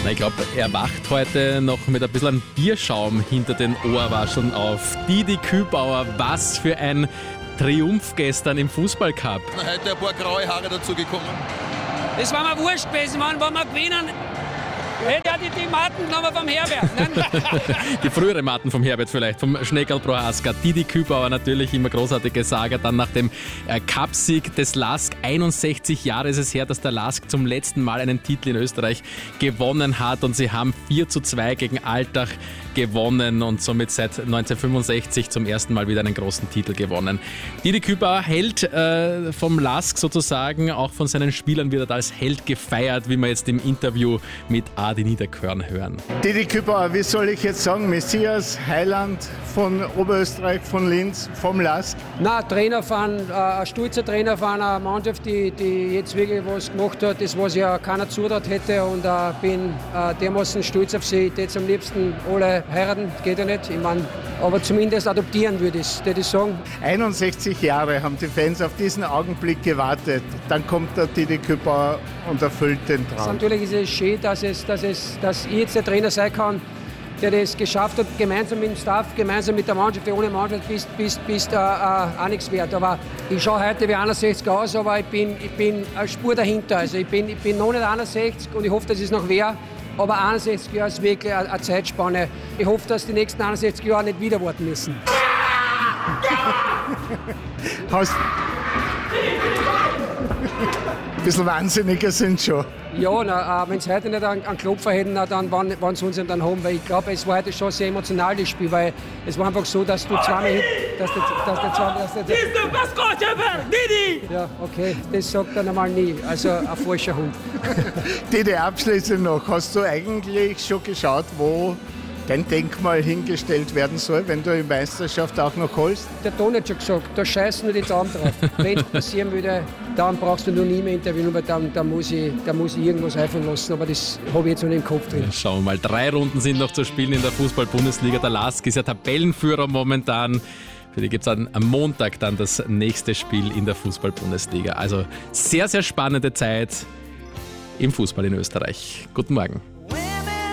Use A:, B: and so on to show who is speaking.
A: Na, ich glaube, er wacht heute noch mit ein bisschen Bierschaum hinter den Ohrwascheln auf. Didi Kübauer, was für ein Triumph gestern im Fußballcup.
B: Heute ein paar graue Haare dazugekommen.
C: Das war mir wurscht gewesen, wenn wir gewinnen. Hätte ja die Matten genommen vom Herbert.
A: Die frühere Matten vom Herbert vielleicht, vom Schneckerl Prohaska. Didi Kübauer natürlich immer großartige Saga. Dann nach dem Cupsieg des LASK. 61 Jahre ist es her, dass der LASK zum letzten Mal einen Titel in Österreich gewonnen hat. Und sie haben 4:2 gegen Altach gewonnen und somit seit 1965 zum ersten Mal wieder einen großen Titel gewonnen. Didi Kübauer, Held vom LASK sozusagen, auch von seinen Spielern wird er als Held gefeiert, wie wir jetzt im Interview mit Adi Niederkörn hören.
D: Didi Kübauer, wie soll ich jetzt sagen, Messias, Heiland von Oberösterreich, von Linz, vom LASK?
C: Nein, Trainer von, ein stolzer Trainer von einer Mannschaft, die jetzt wirklich was gemacht hat, das was ja keiner zutraut hätte, und bin dermaßen stolz auf sie. Ich hätte am liebsten alle heiraten, geht ja nicht, ich meine, aber zumindest adoptieren würde ich sagen.
D: 61 Jahre haben die Fans auf diesen Augenblick gewartet. Dann kommt der Didi Kübauer und erfüllt den Traum.
C: Natürlich ist es schön, dass ich jetzt der Trainer sein kann, der das geschafft hat, gemeinsam mit dem Staff, gemeinsam mit der Mannschaft. Ohne Mannschaft bist auch nichts wert. Aber ich schaue heute wie 61 aus, aber ich bin eine Spur dahinter. Also ich bin noch nicht 61 und ich hoffe, dass es noch wäre. Aber 61 Jahre ist wirklich eine Zeitspanne. Ich hoffe, dass die nächsten 61 Jahre nicht wieder warten müssen.
D: Ein bisschen wahnsinniger sind schon.
C: Ja, wenn sie heute nicht einen Klopfer hätten, dann wann sie uns dann haben. Weil ich glaube, es war heute schon sehr emotional, das Spiel. Weil es war einfach so, dass du zweimal... Didi! Ja, okay, das sagt er normal nie. Also ein falscher Hund.
D: Didi, abschließend noch. Hast du eigentlich schon geschaut, wo dein Denkmal hingestellt werden soll, wenn du die Meisterschaft auch noch holst?
C: Der Ton hat schon gesagt, da scheißen nur die Daumen drauf. Wenn es passieren würde, dann brauchst du nur nie mehr interviewen, weil dann muss ich irgendwas einfallen lassen. Aber das habe ich jetzt noch nicht im Kopf drin.
A: Schauen wir mal, 3 Runden sind noch zu spielen in der Fußball-Bundesliga. Der LASK ist ja Tabellenführer momentan. Für die gibt es am Montag dann das nächste Spiel in der Fußball-Bundesliga. Also sehr, sehr spannende Zeit im Fußball in Österreich. Guten Morgen.